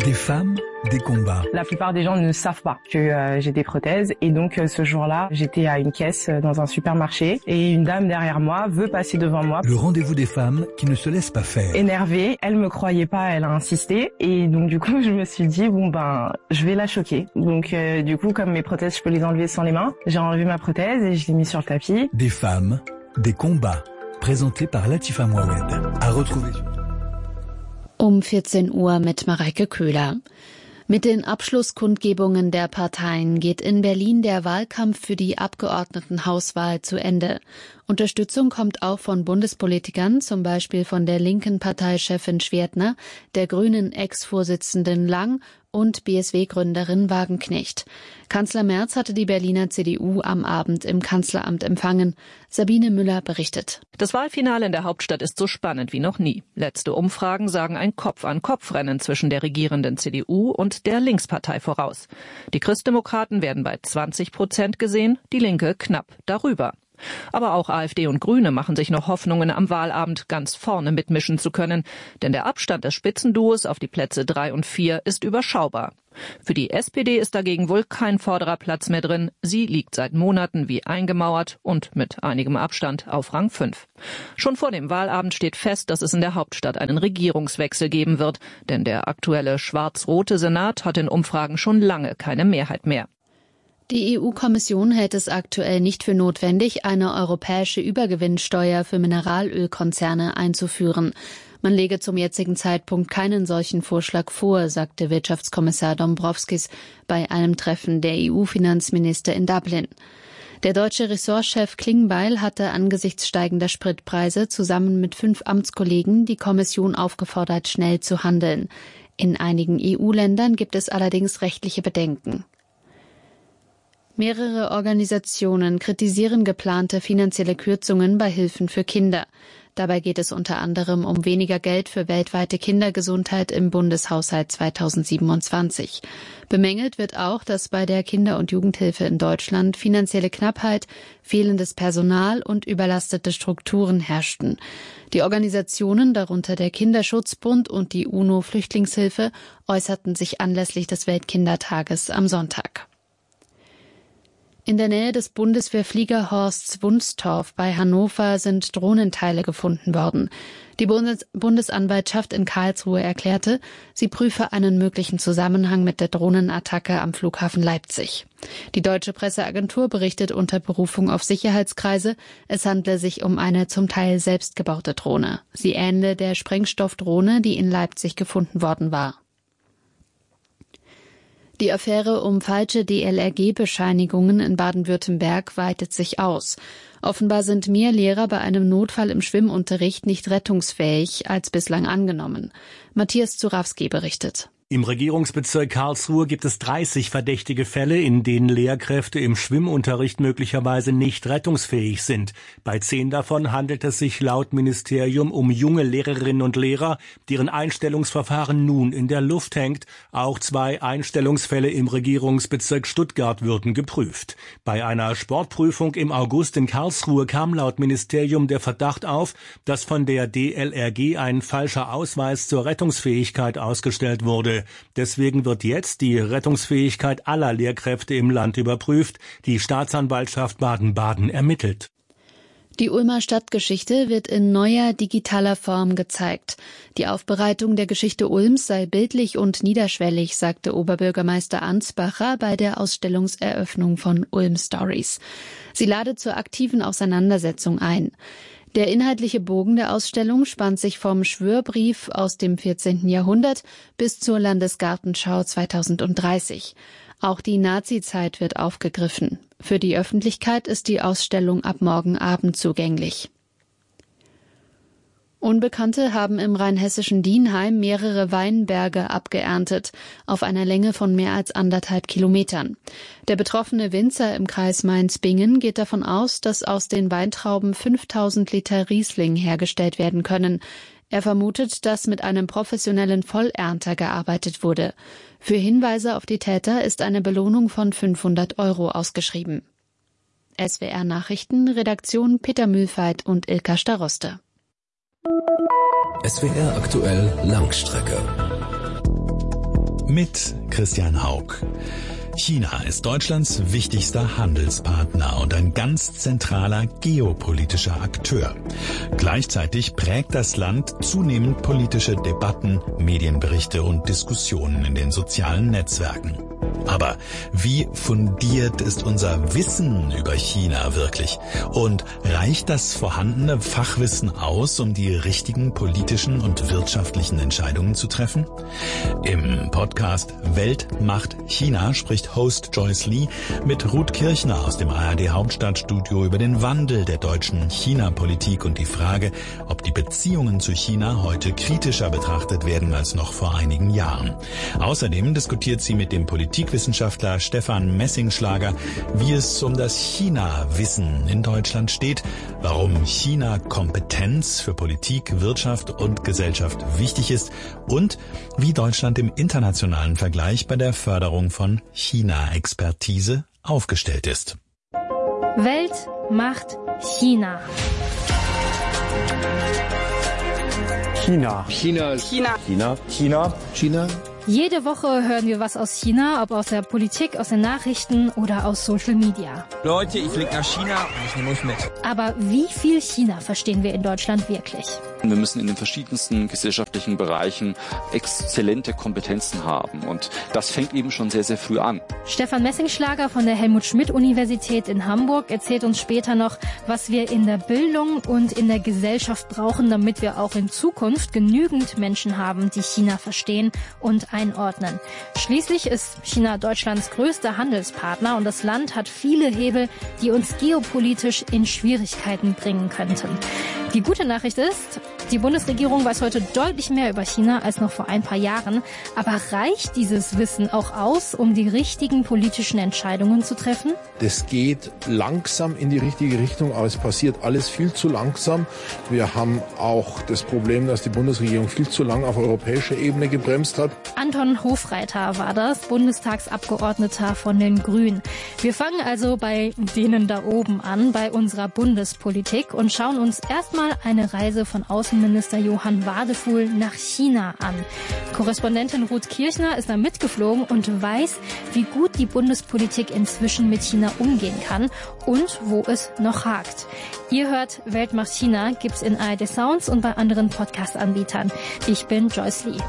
Des femmes, des combats. La plupart des gens ne savent pas que j'ai des prothèses et donc ce jour-là, j'étais à une caisse dans un supermarché et une dame derrière moi veut passer devant moi. Le rendez-vous des femmes qui ne se laissent pas faire. Énervée, elle me croyait pas, elle a insisté et donc du coup je me suis dit je vais la choquer. Donc du coup comme mes prothèses je peux les enlever sans les mains, j'ai enlevé ma prothèse et je l'ai mis sur le tapis. Des femmes, des combats. Présenté par Latifa Mouawed. À retrouver. 14 Uhr mit Mareike Köhler. Mit den Abschlusskundgebungen der Parteien geht in Berlin der Wahlkampf für die Abgeordnetenhauswahl zu Ende. Unterstützung kommt auch von Bundespolitikern, zum Beispiel von der linken Parteichefin Schwertner, der Grünen Ex-Vorsitzenden Lang und BSW-Gründerin Wagenknecht. Kanzler Merz hatte die Berliner CDU am Abend im Kanzleramt empfangen. Sabine Müller berichtet. Das Wahlfinale in der Hauptstadt ist so spannend wie noch nie. Letzte Umfragen sagen ein Kopf-an-Kopf-Rennen zwischen der regierenden CDU und der Linkspartei voraus. Die Christdemokraten werden bei 20% gesehen, die Linke knapp darüber. Aber auch AfD und Grüne machen sich noch Hoffnungen, am Wahlabend ganz vorne mitmischen zu können. Denn der Abstand des Spitzenduos auf die Plätze 3 und 4 ist überschaubar. Für die SPD ist dagegen wohl kein vorderer Platz mehr drin. Sie liegt seit Monaten wie eingemauert und mit einigem Abstand auf Rang 5. Schon vor dem Wahlabend steht fest, dass es in der Hauptstadt einen Regierungswechsel geben wird. Denn der aktuelle schwarz-rote Senat hat in Umfragen schon lange keine Mehrheit mehr. Die EU-Kommission hält es aktuell nicht für notwendig, eine europäische Übergewinnsteuer für Mineralölkonzerne einzuführen. Man lege zum jetzigen Zeitpunkt keinen solchen Vorschlag vor, sagte Wirtschaftskommissar Dombrovskis bei einem Treffen der EU-Finanzminister in Dublin. Der deutsche Ressortchef Klingbeil hatte angesichts steigender Spritpreise zusammen mit 5 Amtskollegen die Kommission aufgefordert, schnell zu handeln. In einigen EU-Ländern gibt es allerdings rechtliche Bedenken. Mehrere Organisationen kritisieren geplante finanzielle Kürzungen bei Hilfen für Kinder. Dabei geht es unter anderem um weniger Geld für weltweite Kindergesundheit im Bundeshaushalt 2027. Bemängelt wird auch, dass bei der Kinder- und Jugendhilfe in Deutschland finanzielle Knappheit, fehlendes Personal und überlastete Strukturen herrschten. Die Organisationen, darunter der Kinderschutzbund und die UNO-Flüchtlingshilfe, äußerten sich anlässlich des Weltkindertages am Sonntag. In der Nähe des Bundeswehrfliegerhorsts Wunstorf bei Hannover sind Drohnenteile gefunden worden. Die Bundesanwaltschaft in Karlsruhe erklärte, sie prüfe einen möglichen Zusammenhang mit der Drohnenattacke am Flughafen Leipzig. Die deutsche Presseagentur berichtet unter Berufung auf Sicherheitskreise, es handle sich um eine zum Teil selbstgebaute Drohne. Sie ähnle der Sprengstoffdrohne, die in Leipzig gefunden worden war. Die Affäre um falsche DLRG-Bescheinigungen in Baden-Württemberg weitet sich aus. Offenbar sind mehr Lehrer bei einem Notfall im Schwimmunterricht nicht rettungsfähig als bislang angenommen. Matthias Zurawski berichtet. Im Regierungsbezirk Karlsruhe gibt es 30 verdächtige Fälle, in denen Lehrkräfte im Schwimmunterricht möglicherweise nicht rettungsfähig sind. Bei 10 davon handelt es sich laut Ministerium um junge Lehrerinnen und Lehrer, deren Einstellungsverfahren nun in der Luft hängt. Auch 2 Einstellungsfälle im Regierungsbezirk Stuttgart würden geprüft. Bei einer Sportprüfung im August in Karlsruhe kam laut Ministerium der Verdacht auf, dass von der DLRG ein falscher Ausweis zur Rettungsfähigkeit ausgestellt wurde. Deswegen wird jetzt die Rettungsfähigkeit aller Lehrkräfte im Land überprüft. Die Staatsanwaltschaft Baden-Baden ermittelt. Die Ulmer Stadtgeschichte wird in neuer digitaler Form gezeigt. Die Aufbereitung der Geschichte Ulms sei bildlich und niederschwellig, sagte Oberbürgermeister Ansbacher bei der Ausstellungseröffnung von Ulm Stories. Sie lade zur aktiven Auseinandersetzung ein. Der inhaltliche Bogen der Ausstellung spannt sich vom Schwörbrief aus dem 14. Jahrhundert bis zur Landesgartenschau 2030. Auch die Nazizeit wird aufgegriffen. Für die Öffentlichkeit ist die Ausstellung ab morgen Abend zugänglich. Unbekannte haben im rheinhessischen Dienheim mehrere Weinberge abgeerntet, auf einer Länge von mehr als 1,5 Kilometern. Der betroffene Winzer im Kreis Mainz-Bingen geht davon aus, dass aus den Weintrauben 5000 Liter Riesling hergestellt werden können. Er vermutet, dass mit einem professionellen Vollernter gearbeitet wurde. Für Hinweise auf die Täter ist eine Belohnung von 500 € ausgeschrieben. SWR Nachrichten, Redaktion Peter Mühlfeit und Ilka Staroste. SWR aktuell Langstrecke. mit Christian Haug. China ist Deutschlands wichtigster Handelspartner und ein ganz zentraler geopolitischer Akteur. Gleichzeitig prägt das Land zunehmend politische Debatten, Medienberichte und Diskussionen in den sozialen Netzwerken. Aber wie fundiert ist unser Wissen über China wirklich? Und reicht das vorhandene Fachwissen aus, um die richtigen politischen und wirtschaftlichen Entscheidungen zu treffen? Im Podcast Welt macht China spricht Host Joyce Lee mit Ruth Kirchner aus dem ARD Hauptstadtstudio über den Wandel der deutschen China-Politik und die Frage, ob die Beziehungen zu China heute kritischer betrachtet werden als noch vor einigen Jahren. Außerdem diskutiert sie mit dem Politikwissenschaftler Stefan Messingschlager, wie es um das China-Wissen in Deutschland steht, warum China-Kompetenz für Politik, Wirtschaft und Gesellschaft wichtig ist und wie Deutschland im internationalen Vergleich bei der Förderung von China-Expertise aufgestellt ist. Welt macht China. China. China. China. China. China. China. Jede Woche hören wir was aus China, ob aus der Politik, aus den Nachrichten oder aus Social Media. Leute, ich fliege nach China und ich nehme euch mit. Aber wie viel China verstehen wir in Deutschland wirklich? Wir müssen in den verschiedensten gesellschaftlichen Bereichen exzellente Kompetenzen haben. Und das fängt eben schon sehr, sehr früh an. Stefan Messingschlager von der Helmut-Schmidt-Universität in Hamburg erzählt uns später noch, was wir in der Bildung und in der Gesellschaft brauchen, damit wir auch in Zukunft genügend Menschen haben, die China verstehen und einordnen. Schließlich ist China Deutschlands größter Handelspartner und das Land hat viele Hebel, die uns geopolitisch in Schwierigkeiten bringen könnten. Die gute Nachricht ist, die Bundesregierung weiß heute deutlich mehr über China als noch vor ein paar Jahren. Aber reicht dieses Wissen auch aus, um die richtigen politischen Entscheidungen zu treffen? Das geht langsam in die richtige Richtung, aber es passiert alles viel zu langsam. Wir haben auch das Problem, dass die Bundesregierung viel zu lang auf europäischer Ebene gebremst hat. Anton Hofreiter war das, Bundestagsabgeordneter von den Grünen. Wir fangen also bei denen da oben an, bei unserer Bundespolitik und schauen uns erstmal eine Reise von Außenminister Johann Wadefuhl nach China an. Korrespondentin Ruth Kirchner ist da mitgeflogen und weiß, wie gut die Bundespolitik inzwischen mit China umgehen kann und wo es noch hakt. Ihr hört Welt macht China, gibt's in ARD Sounds und bei anderen Podcast-Anbietern. Ich bin Joyce Lee.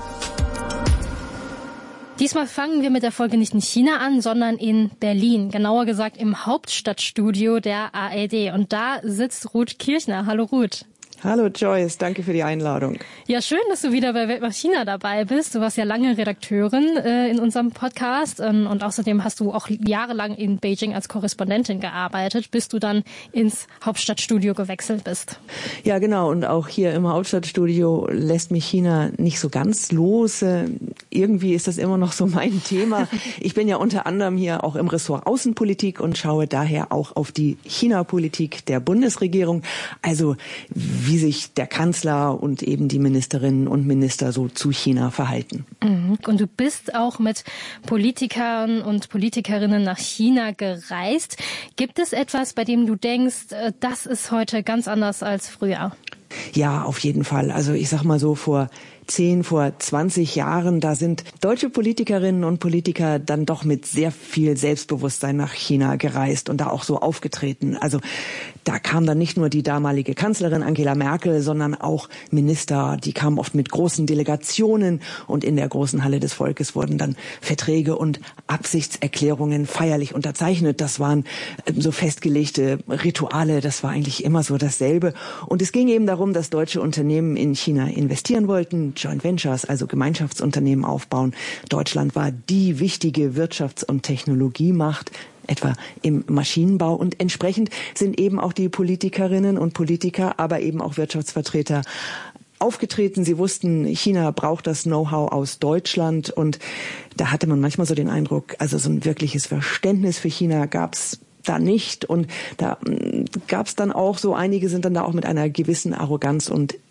Diesmal fangen wir mit der Folge nicht in China an, sondern in Berlin. Genauer gesagt im Hauptstadtstudio der ARD. Und da sitzt Ruth Kirchner. Hallo Ruth. Hallo Joyce, danke für die Einladung. Ja, schön, dass du wieder bei Welt macht China dabei bist. Du warst ja lange Redakteurin in unserem Podcast und außerdem hast du auch jahrelang in Beijing als Korrespondentin gearbeitet, bis du dann ins Hauptstadtstudio gewechselt bist. Ja, genau. Und auch hier im Hauptstadtstudio lässt mich China nicht so ganz los. Irgendwie ist das immer noch so mein Thema. Ich bin ja unter anderem hier auch im Ressort Außenpolitik und schaue daher auch auf die China-Politik der Bundesregierung. Also wie sich der Kanzler und eben die Ministerinnen und Minister so zu China verhalten. Und du bist auch mit Politikern und Politikerinnen nach China gereist. Gibt es etwas, bei dem du denkst, das ist heute ganz anders als früher? Ja, auf jeden Fall. Also ich sag mal so, vor 20 Jahren, da sind deutsche Politikerinnen und Politiker dann doch mit sehr viel Selbstbewusstsein nach China gereist und da auch so aufgetreten. Also da kam dann nicht nur die damalige Kanzlerin Angela Merkel, sondern auch Minister, die kamen oft mit großen Delegationen und in der großen Halle des Volkes wurden dann Verträge und Absichtserklärungen feierlich unterzeichnet. Das waren so festgelegte Rituale, das war eigentlich immer so dasselbe. Und es ging eben darum, dass deutsche Unternehmen in China investieren wollten, Joint Ventures, also Gemeinschaftsunternehmen aufbauen. Deutschland war die wichtige Wirtschafts- und Technologiemacht, etwa im Maschinenbau. Und entsprechend sind eben auch die Politikerinnen und Politiker, aber eben auch Wirtschaftsvertreter aufgetreten. Sie wussten, China braucht das Know-how aus Deutschland. Und da hatte man manchmal so den Eindruck, also so ein wirkliches Verständnis für China gab's da nicht. Und da gab es dann auch so, einige sind dann da auch mit einer gewissen Arroganz und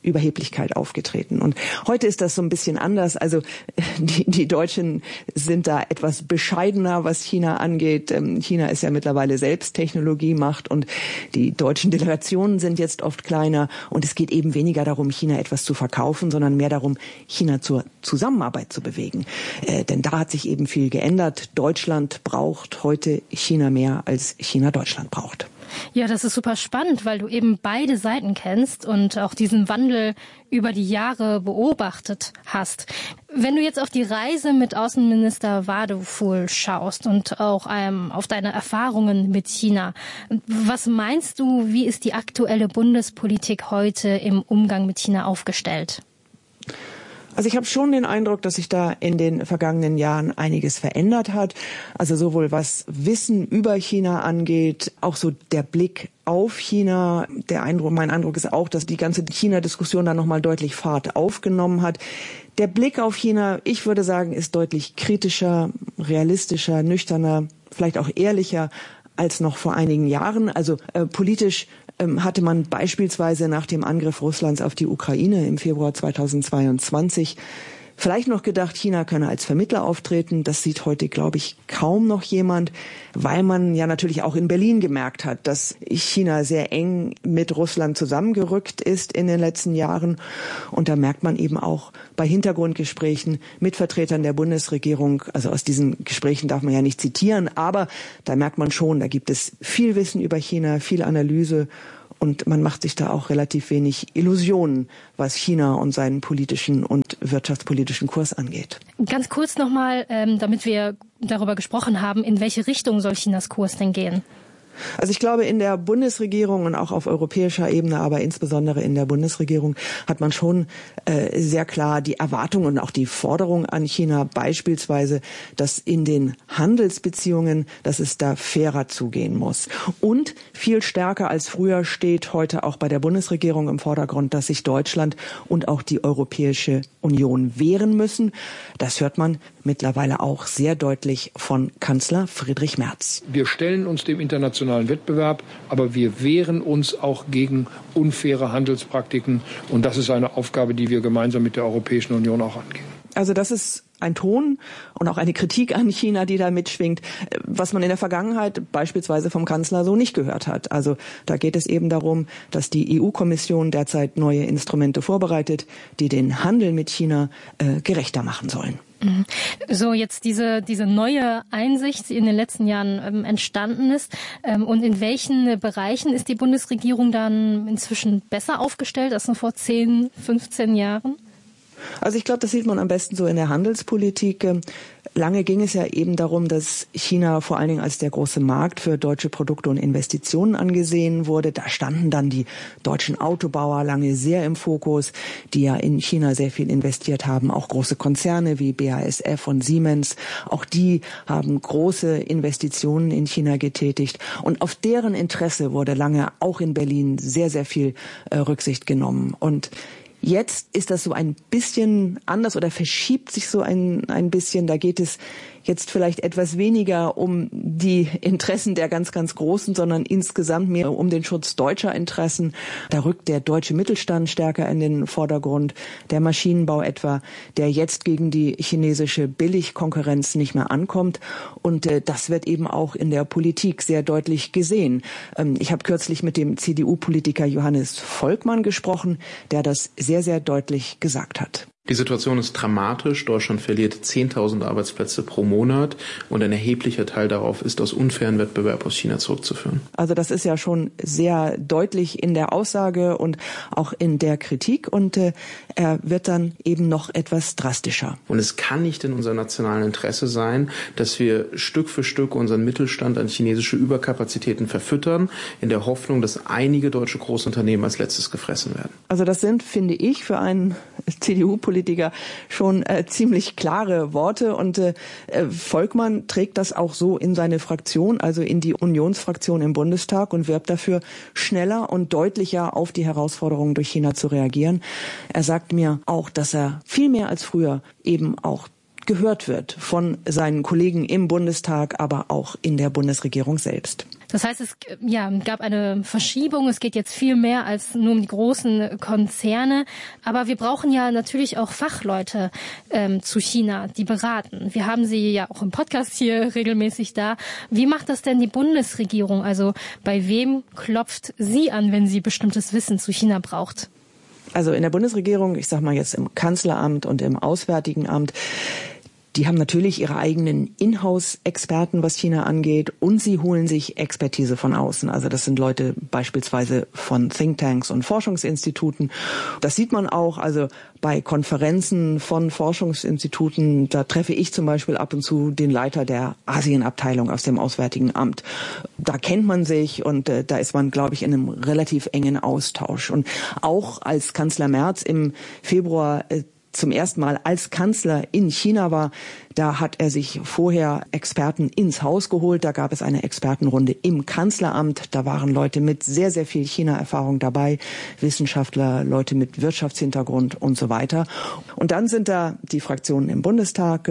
Überheblichkeit aufgetreten. Und heute ist das so ein bisschen anders. Also die Deutschen sind da etwas bescheidener, was China angeht. China ist ja mittlerweile selbst Technologiemacht und die deutschen Delegationen sind jetzt oft kleiner. Und es geht eben weniger darum, China etwas zu verkaufen, sondern mehr darum, China zur Zusammenarbeit zu bewegen. Denn da hat sich eben viel geändert. Deutschland braucht heute China mehr, als China Deutschland braucht. Ja, das ist super spannend, weil du eben beide Seiten kennst und auch diesen Wandel über die Jahre beobachtet hast. Wenn du jetzt auf die Reise mit Außenminister Wadeful schaust und auch auf deine Erfahrungen mit China, was meinst du, wie ist die aktuelle Bundespolitik heute im Umgang mit China aufgestellt? Also ich habe schon den Eindruck, dass sich da in den vergangenen Jahren einiges verändert hat. Also sowohl was Wissen über China angeht, auch so der Blick auf China. Mein Eindruck ist auch, dass die ganze China-Diskussion da nochmal deutlich Fahrt aufgenommen hat. Der Blick auf China, ich würde sagen, ist deutlich kritischer, realistischer, nüchterner, vielleicht auch ehrlicher als noch vor einigen Jahren. Also politisch hatte man beispielsweise nach dem Angriff Russlands auf die Ukraine im Februar 2022 vielleicht noch gedacht, China könne als Vermittler auftreten. Das sieht heute, glaube ich, kaum noch jemand, weil man ja natürlich auch in Berlin gemerkt hat, dass China sehr eng mit Russland zusammengerückt ist in den letzten Jahren. Und da merkt man eben auch bei Hintergrundgesprächen mit Vertretern der Bundesregierung, also aus diesen Gesprächen darf man ja nicht zitieren, aber da merkt man schon, da gibt es viel Wissen über China, viel Analyse. Und man macht sich da auch relativ wenig Illusionen, was China und seinen politischen und wirtschaftspolitischen Kurs angeht. Ganz kurz nochmal, damit wir darüber gesprochen haben, in welche Richtung soll Chinas Kurs denn gehen? Also ich glaube, in der Bundesregierung und auch auf europäischer Ebene, aber insbesondere in der Bundesregierung hat man schon sehr klar die Erwartung und auch die Forderung an China, beispielsweise, dass in den Handelsbeziehungen, dass es da fairer zugehen muss. Und viel stärker als früher steht heute auch bei der Bundesregierung im Vordergrund, dass sich Deutschland und auch die Europäische Union wehren müssen. Das hört man mittlerweile auch sehr deutlich von Kanzler Friedrich Merz. Wir stellen uns dem internationalen Wettbewerb, aber wir wehren uns auch gegen unfaire Handelspraktiken. Und das ist eine Aufgabe, die wir gemeinsam mit der Europäischen Union auch angehen. Also das ist ein Ton und auch eine Kritik an China, die da mitschwingt, was man in der Vergangenheit beispielsweise vom Kanzler so nicht gehört hat. Also da geht es eben darum, dass die EU-Kommission derzeit neue Instrumente vorbereitet, die den Handel mit China gerechter machen sollen. So, jetzt diese neue Einsicht, die in den letzten Jahren entstanden ist. Und in welchen Bereichen ist die Bundesregierung dann inzwischen besser aufgestellt als noch vor 10, 15 Jahren? Also ich glaube, das sieht man am besten so in der Handelspolitik. Lange ging es ja eben darum, dass China vor allen Dingen als der große Markt für deutsche Produkte und Investitionen angesehen wurde. Da standen dann die deutschen Autobauer lange sehr im Fokus, die ja in China sehr viel investiert haben. Auch große Konzerne wie BASF und Siemens, auch die haben große Investitionen in China getätigt. Und auf deren Interesse wurde lange auch in Berlin sehr, sehr viel Rücksicht genommen. Und jetzt ist das so ein bisschen anders oder verschiebt sich so ein bisschen. Da geht es jetzt vielleicht etwas weniger um die Interessen der ganz, ganz Großen, sondern insgesamt mehr um den Schutz deutscher Interessen. Da rückt der deutsche Mittelstand stärker in den Vordergrund, der Maschinenbau etwa, der jetzt gegen die chinesische Billigkonkurrenz nicht mehr ankommt. Und das wird eben auch in der Politik sehr deutlich gesehen. Ich habe kürzlich mit dem CDU-Politiker Johannes Volkmann gesprochen, der das sehr, sehr deutlich gesagt hat. Die Situation ist dramatisch. Deutschland verliert 10.000 Arbeitsplätze pro Monat und ein erheblicher Teil darauf ist aus unfairen Wettbewerb aus China zurückzuführen. Also das ist ja schon sehr deutlich in der Aussage und auch in der Kritik und er wird dann eben noch etwas drastischer. Und es kann nicht in unserem nationalen Interesse sein, dass wir Stück für Stück unseren Mittelstand an chinesische Überkapazitäten verfüttern, in der Hoffnung, dass einige deutsche Großunternehmen als letztes gefressen werden. Also das sind, finde ich, für einen CDU-Politiker schon ziemlich klare Worte und Volkmann trägt das auch so in seine Fraktion, also in die Unionsfraktion im Bundestag und wirbt dafür, schneller und deutlicher auf die Herausforderungen durch China zu reagieren. Er sagt mir auch, dass er viel mehr als früher eben auch gehört wird von seinen Kollegen im Bundestag, aber auch in der Bundesregierung selbst. Das heißt, es gab eine Verschiebung. Es geht jetzt viel mehr als nur um die großen Konzerne. Aber wir brauchen ja natürlich auch Fachleute zu China, die beraten. Wir haben sie ja auch im Podcast hier regelmäßig da. Wie macht das denn die Bundesregierung? Also bei wem klopft sie an, wenn sie bestimmtes Wissen zu China braucht? Also in der Bundesregierung, ich sag mal jetzt im Kanzleramt und im Auswärtigen Amt, die haben natürlich ihre eigenen Inhouse-Experten, was China angeht, und sie holen sich Expertise von außen. Also das sind Leute beispielsweise von Thinktanks und Forschungsinstituten. Das sieht man auch, also bei Konferenzen von Forschungsinstituten, da treffe ich zum Beispiel ab und zu den Leiter der Asienabteilung aus dem Auswärtigen Amt. Da kennt man sich und da ist man, glaube ich, in einem relativ engen Austausch. Und auch als Kanzler Merz im Februar zum ersten Mal als Kanzler in China war, da hat er sich vorher Experten ins Haus geholt. Da gab es eine Expertenrunde im Kanzleramt. Da waren Leute mit sehr, sehr viel China-Erfahrung dabei, Wissenschaftler, Leute mit Wirtschaftshintergrund und so weiter. Und dann sind da die Fraktionen im Bundestag.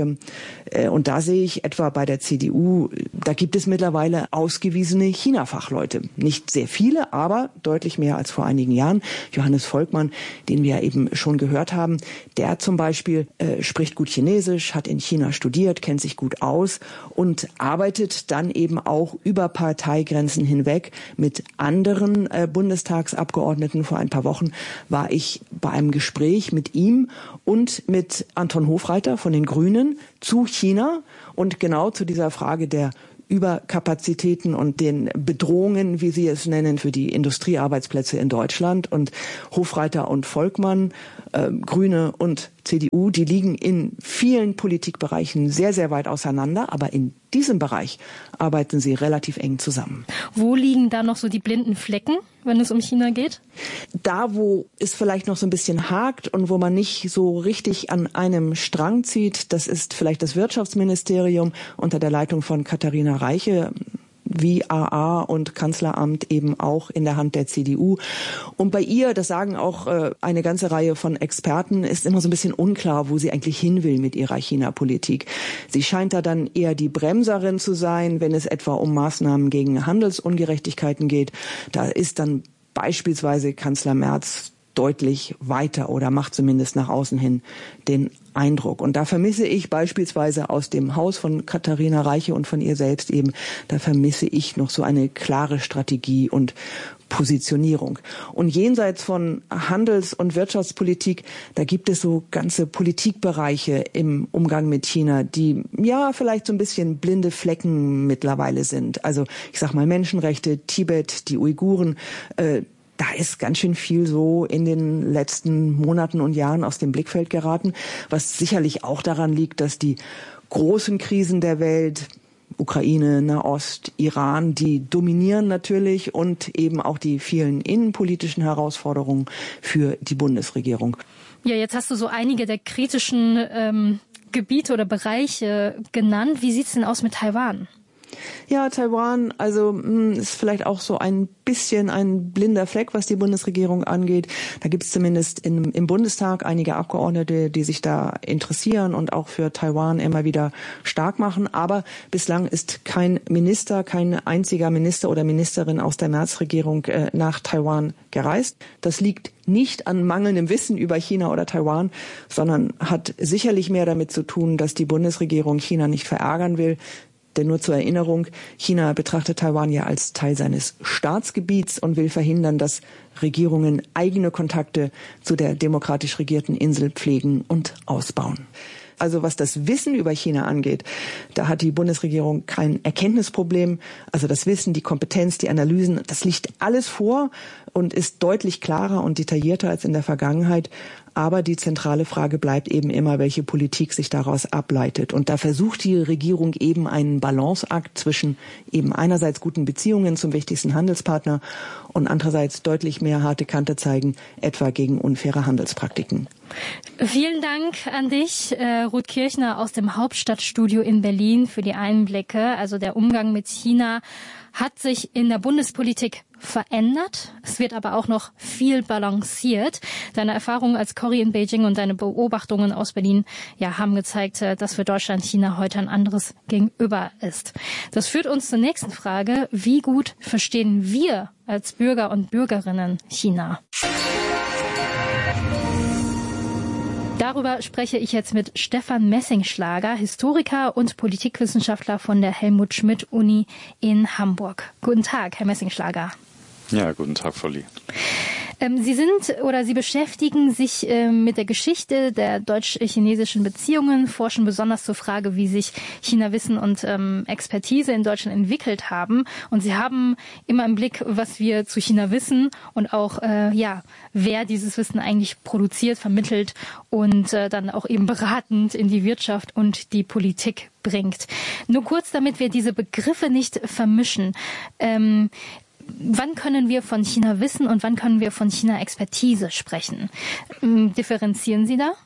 Und da sehe ich etwa bei der CDU, da gibt es mittlerweile ausgewiesene China-Fachleute. Nicht sehr viele, aber deutlich mehr als vor einigen Jahren. Johannes Volkmann, den wir eben schon gehört haben, der zum Beispiel spricht gut Chinesisch, hat in China studiert, kennt sich gut aus und arbeitet dann eben auch über Parteigrenzen hinweg mit anderen Bundestagsabgeordneten. Vor ein paar Wochen war ich bei einem Gespräch mit ihm und mit Anton Hofreiter von den Grünen zu China und genau zu dieser Frage der Überkapazitäten und den Bedrohungen, wie Sie es nennen, für die Industriearbeitsplätze in Deutschland. Und Hofreiter und Volkmann, Grüne und CDU, die liegen in vielen Politikbereichen sehr, sehr weit auseinander. Aber in diesem Bereich arbeiten sie relativ eng zusammen. Wo liegen da noch so die blinden Flecken, wenn es um China geht? Da, wo es vielleicht noch so ein bisschen hakt und wo man nicht so richtig an einem Strang zieht, das ist vielleicht das Wirtschaftsministerium unter der Leitung von Katharina Reiche, wie AA und Kanzleramt eben auch in der Hand der CDU. Und bei ihr, das sagen auch eine ganze Reihe von Experten, ist immer so ein bisschen unklar, wo sie eigentlich hin will mit ihrer China-Politik. Sie scheint da dann eher die Bremserin zu sein, wenn es etwa um Maßnahmen gegen Handelsungerechtigkeiten geht. Da ist dann beispielsweise Kanzler Merz deutlich weiter oder macht zumindest nach außen hin den Eindruck. Und da vermisse ich beispielsweise aus dem Haus von Katharina Reiche und von ihr selbst eben, da vermisse ich noch so eine klare Strategie und Positionierung. Und jenseits von Handels- und Wirtschaftspolitik, da gibt es so ganze Politikbereiche im Umgang mit China, die ja vielleicht so ein bisschen blinde Flecken mittlerweile sind. Also ich sag mal Menschenrechte, Tibet, die Uiguren, da ist ganz schön viel so in den letzten Monaten und Jahren aus dem Blickfeld geraten, was sicherlich auch daran liegt, dass die großen Krisen der Welt, Ukraine, Nahost, Iran, die dominieren natürlich und eben auch die vielen innenpolitischen Herausforderungen für die Bundesregierung. Ja, jetzt hast du so einige der kritischen Gebiete oder Bereiche genannt. Wie sieht's denn aus mit Taiwan? Ja, Taiwan, also ist vielleicht auch so ein bisschen ein blinder Fleck, was die Bundesregierung angeht. Da gibt es zumindest im Bundestag einige Abgeordnete, die sich da interessieren und auch für Taiwan immer wieder stark machen. Aber bislang ist kein einziger Minister oder Ministerin aus der Merz-Regierung nach Taiwan gereist. Das liegt nicht an mangelndem Wissen über China oder Taiwan, sondern hat sicherlich mehr damit zu tun, dass die Bundesregierung China nicht verärgern will. Denn nur zur Erinnerung, China betrachtet Taiwan ja als Teil seines Staatsgebiets und will verhindern, dass Regierungen eigene Kontakte zu der demokratisch regierten Insel pflegen und ausbauen. Also was das Wissen über China angeht, da hat die Bundesregierung kein Erkenntnisproblem. Also das Wissen, die Kompetenz, die Analysen, das liegt alles vor und ist deutlich klarer und detaillierter als in der Vergangenheit. Aber die zentrale Frage bleibt eben immer, welche Politik sich daraus ableitet. Und da versucht die Regierung eben einen Balanceakt zwischen eben einerseits guten Beziehungen zum wichtigsten Handelspartner und andererseits deutlich mehr harte Kante zeigen, etwa gegen unfaire Handelspraktiken. Vielen Dank an dich, Ruth Kirchner aus dem Hauptstadtstudio in Berlin für die Einblicke. Also der Umgang mit China hat sich in der Bundespolitik verändert. Es wird aber auch noch viel balanciert. Deine Erfahrungen als Corrie in Beijing und deine Beobachtungen aus Berlin haben gezeigt, dass für Deutschland China heute ein anderes Gegenüber ist. Das führt uns zur nächsten Frage. Wie gut verstehen wir als Bürger und Bürgerinnen China? Darüber spreche ich jetzt mit Stefan Messingschlager, Historiker und Politikwissenschaftler von der Helmut-Schmidt-Uni in Hamburg. Guten Tag, Herr Messingschlager. Ja, guten Tag, Frau Lee. Sie beschäftigen sich mit der Geschichte der deutsch-chinesischen Beziehungen, forschen besonders zur Frage, wie sich China-Wissen und Expertise in Deutschland entwickelt haben. Und Sie haben immer im Blick, was wir zu China wissen und auch, wer dieses Wissen eigentlich produziert, vermittelt und dann auch eben beratend in die Wirtschaft und die Politik bringt. Nur kurz, damit wir diese Begriffe nicht vermischen. Wann können wir von China Wissen und wann können wir von China Expertise sprechen? Differenzieren Sie da?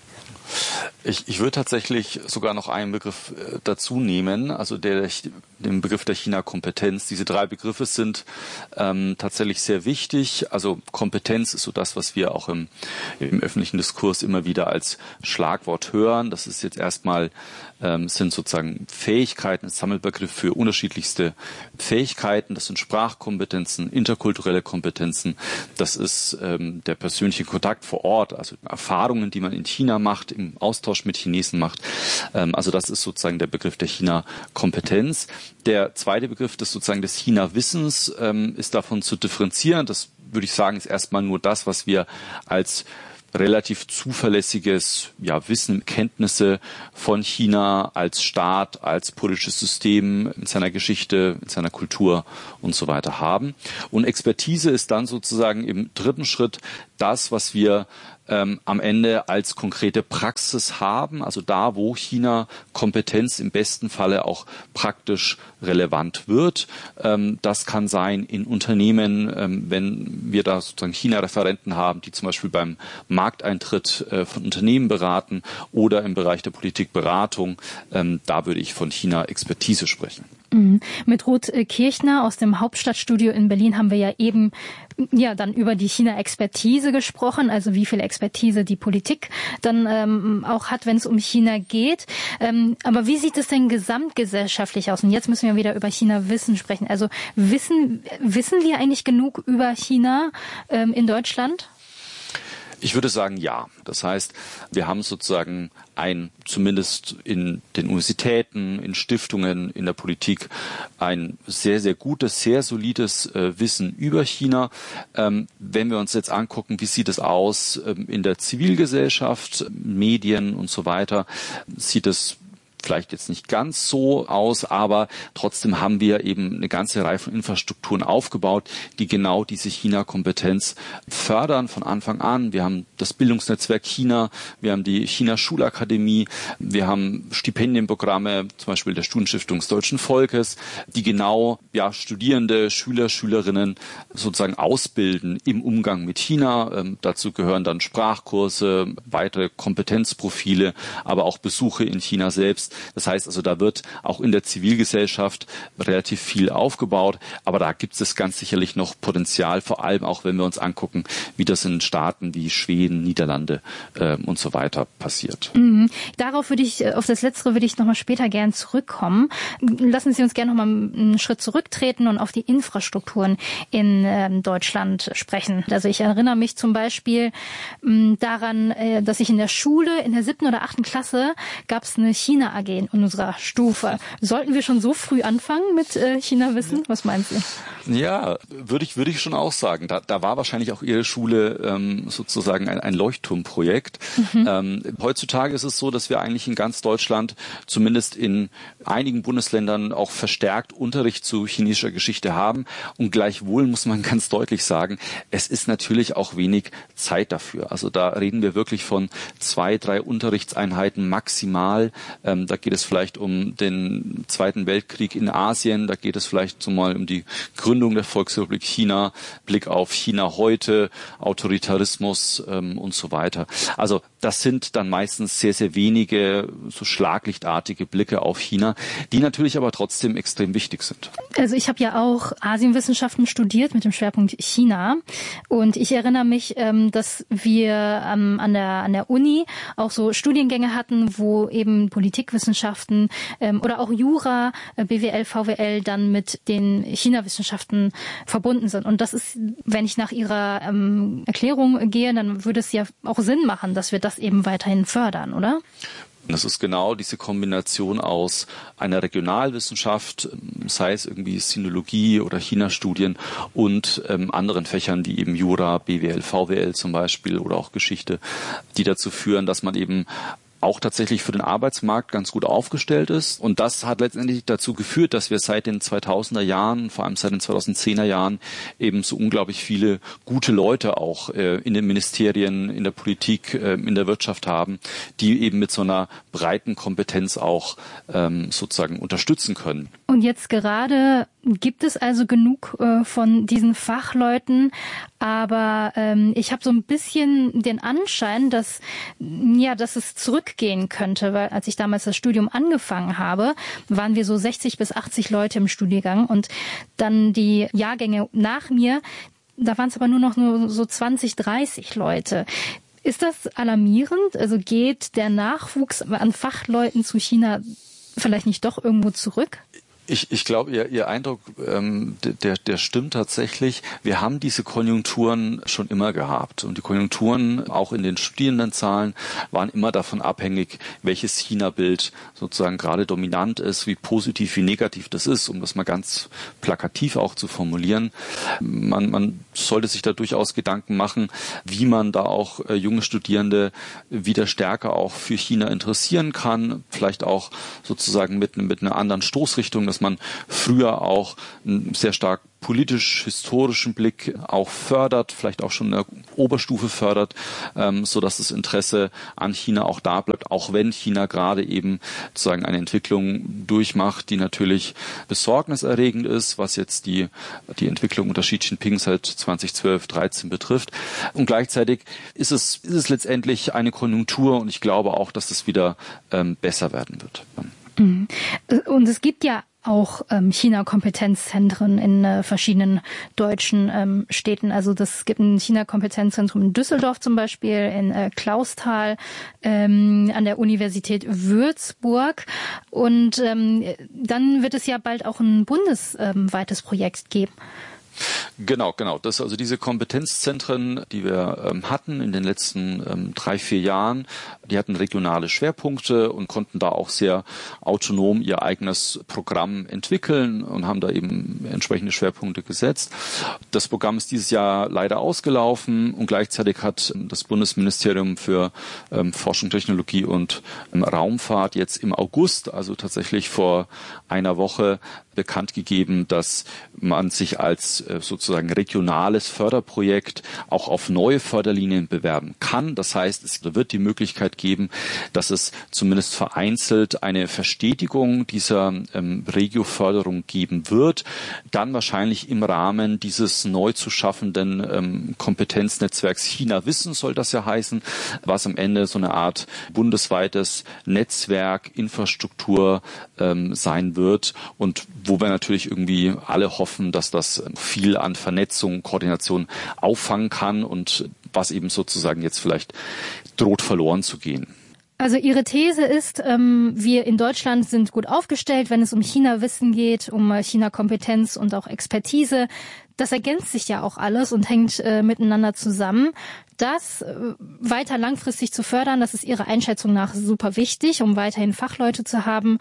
Ich würde tatsächlich sogar noch einen Begriff dazu nehmen, also den Begriff der China-Kompetenz. Diese drei Begriffe sind tatsächlich sehr wichtig. Also Kompetenz ist so das, was wir auch im öffentlichen Diskurs immer wieder als Schlagwort hören. Das ist jetzt erstmal sind sozusagen Fähigkeiten, ein Sammelbegriff für unterschiedlichste Fähigkeiten. Das sind Sprachkompetenzen, interkulturelle Kompetenzen. Das ist der persönliche Kontakt vor Ort, also Erfahrungen, die man in China macht, im Austausch mit Chinesen macht. Also das ist sozusagen der Begriff der China-Kompetenz. Der zweite Begriff des China-Wissens ist davon zu differenzieren. Das würde ich sagen, ist erstmal nur das, was wir als relativ zuverlässiges Wissen, Kenntnisse von China als Staat, als politisches System in seiner Geschichte, in seiner Kultur und so weiter haben. Und Expertise ist dann sozusagen im dritten Schritt das, was wir am Ende als konkrete Praxis haben, also da, wo China Kompetenz im besten Falle auch praktisch relevant wird. Das kann sein in Unternehmen, wenn wir da sozusagen China-Referenten haben, die zum Beispiel beim Markteintritt von Unternehmen beraten oder im Bereich der Politikberatung. Da würde ich von China-Expertise sprechen. Mit Ruth Kirchner aus dem Hauptstadtstudio in Berlin haben wir ja eben dann über die China-Expertise gesprochen, also wie viel Expertise die Politik dann auch hat, wenn es um China geht. Aber wie sieht es denn gesamtgesellschaftlich aus? Und jetzt müssen wir wieder über China-Wissen sprechen. Also wissen wir eigentlich genug über China in Deutschland? Ich würde sagen, ja. Das heißt, wir haben sozusagen zumindest in den Universitäten, in Stiftungen, in der Politik ein sehr, sehr gutes, sehr solides Wissen über China. Wenn wir uns jetzt angucken, wie sieht es aus in der Zivilgesellschaft, Medien und so weiter, sieht es vielleicht jetzt nicht ganz so aus, aber trotzdem haben wir eben eine ganze Reihe von Infrastrukturen aufgebaut, die genau diese China-Kompetenz fördern von Anfang an. Wir haben das Bildungsnetzwerk China, wir haben die China-Schulakademie, wir haben Stipendienprogramme, zum Beispiel der Studienstiftung des Deutschen Volkes, die genau Studierende, Schüler, Schülerinnen sozusagen ausbilden im Umgang mit China. Dazu gehören dann Sprachkurse, weitere Kompetenzprofile, aber auch Besuche in China selbst. Das heißt also, da wird auch in der Zivilgesellschaft relativ viel aufgebaut, aber da gibt es ganz sicherlich noch Potenzial, vor allem auch wenn wir uns angucken, wie das in Staaten wie Schweden, Niederlande und so weiter passiert. Auf das Letztere würde ich nochmal später gern zurückkommen. Lassen Sie uns gerne nochmal einen Schritt zurücktreten und auf die Infrastrukturen in Deutschland sprechen. Also ich erinnere mich zum Beispiel daran, dass ich in der Schule, in der 7. oder 8. Klasse, gab es eine China-AG in unserer Stufe. Sollten wir schon so früh anfangen mit China-Wissen? Was meinen Sie? Ja, würde ich schon auch sagen. Da war wahrscheinlich auch Ihre Schule sozusagen ein Leuchtturmprojekt. Heutzutage ist es so, dass wir eigentlich in ganz Deutschland, zumindest in einigen Bundesländern, auch verstärkt Unterricht zu chinesischer Geschichte haben. Und gleichwohl muss man ganz deutlich sagen, es ist natürlich auch wenig Zeit dafür. Also da reden wir wirklich von 2, 3 Unterrichtseinheiten maximal. Da geht es vielleicht um den Zweiten Weltkrieg in Asien, da geht es vielleicht so mal um die Gründung Gründung der Volksrepublik China, Blick auf China heute, Autoritarismus und so weiter. Also das sind dann meistens sehr, sehr wenige so schlaglichtartige Blicke auf China, die natürlich aber trotzdem extrem wichtig sind. Also ich habe ja auch Asienwissenschaften studiert mit dem Schwerpunkt China und ich erinnere mich, dass wir an der Uni auch so Studiengänge hatten, wo eben Politikwissenschaften oder auch Jura, BWL, VWL dann mit den China-Wissenschaften verbunden sind. Und das ist, wenn ich nach Ihrer Erklärung gehe, dann würde es ja auch Sinn machen, dass wir das eben weiterhin fördern, oder? Das ist genau diese Kombination aus einer Regionalwissenschaft, sei es irgendwie Sinologie oder China-Studien und anderen Fächern wie eben Jura, BWL, VWL zum Beispiel oder auch Geschichte, die dazu führen, dass man eben auch tatsächlich für den Arbeitsmarkt ganz gut aufgestellt ist. Und das hat letztendlich dazu geführt, dass wir seit den 2000er Jahren, vor allem seit den 2010er Jahren, eben so unglaublich viele gute Leute auch in den Ministerien, in der Politik, in der Wirtschaft haben, die eben mit so einer breiten Kompetenz auch sozusagen unterstützen können. Und jetzt gerade gibt es also genug von diesen Fachleuten, aber ich habe so ein bisschen den Anschein, dass es zurückgehen könnte, weil als ich damals das Studium angefangen habe, waren wir so 60 bis 80 Leute im Studiengang und dann die Jahrgänge nach mir, da waren es aber nur so 20, 30 Leute. Ist das alarmierend? Also geht der Nachwuchs an Fachleuten zu China vielleicht nicht doch irgendwo zurück? Ich glaube, Ihr Eindruck, der stimmt tatsächlich. Wir haben diese Konjunkturen schon immer gehabt. Und die Konjunkturen, auch in den Studierendenzahlen, waren immer davon abhängig, welches China-Bild sozusagen gerade dominant ist, wie positiv, wie negativ das ist, um das mal ganz plakativ auch zu formulieren. Man sollte sich da durchaus Gedanken machen, wie man da auch junge Studierende wieder stärker auch für China interessieren kann. Vielleicht auch sozusagen mit einer anderen Stoßrichtung, dass man früher auch einen sehr stark politisch-historischen Blick auch fördert, vielleicht auch schon in der Oberstufe fördert, so dass das Interesse an China auch da bleibt, auch wenn China gerade eben sozusagen eine Entwicklung durchmacht, die natürlich besorgniserregend ist, was jetzt die Entwicklung unter Xi Jinping seit 2012/13 betrifft. Und gleichzeitig ist es letztendlich eine Konjunktur und ich glaube auch, dass das wieder besser werden wird. Und es gibt ja auch China-Kompetenzzentren in verschiedenen deutschen Städten. Also es gibt ein China-Kompetenzzentrum in Düsseldorf zum Beispiel, in Clausthal, an der Universität Würzburg. Und dann wird es ja bald auch ein bundesweites Projekt geben. Genau. Das also diese Kompetenzzentren, die wir hatten in den letzten 3-4 Jahren, die hatten regionale Schwerpunkte und konnten da auch sehr autonom ihr eigenes Programm entwickeln und haben da eben entsprechende Schwerpunkte gesetzt. Das Programm ist dieses Jahr leider ausgelaufen und gleichzeitig hat das Bundesministerium für Forschung, Technologie und Raumfahrt jetzt im August, also tatsächlich vor einer Woche, bekannt gegeben, dass man sich als sozusagen regionales Förderprojekt auch auf neue Förderlinien bewerben kann. Das heißt, es wird die Möglichkeit geben, dass es zumindest vereinzelt eine Verstetigung dieser Regio-Förderung geben wird. Dann wahrscheinlich im Rahmen dieses neu zu schaffenden Kompetenznetzwerks China Wissen soll das ja heißen, was am Ende so eine Art bundesweites Netzwerk, Infrastruktur sein wird und wo wir natürlich irgendwie alle hoffen, dass das viel an Vernetzung, Koordination auffangen kann und was eben sozusagen jetzt vielleicht droht verloren zu gehen. Also Ihre These ist, wir in Deutschland sind gut aufgestellt, wenn es um China-Wissen geht, um China-Kompetenz und auch Expertise. Das ergänzt sich ja auch alles und hängt miteinander zusammen. Das weiter langfristig zu fördern, das ist Ihrer Einschätzung nach super wichtig, um weiterhin Fachleute zu haben